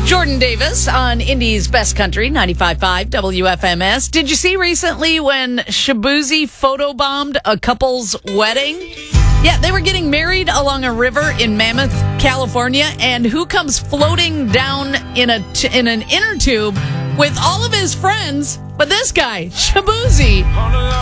Jordan Davis on Indy's Best Country, 95.5 WFMS. Did you see recently when Shaboozey photobombed a couple's wedding? Yeah, they were getting married along a river in Mammoth, California, and who comes floating down in an inner tube with all of his friends but this guy, Shaboozey.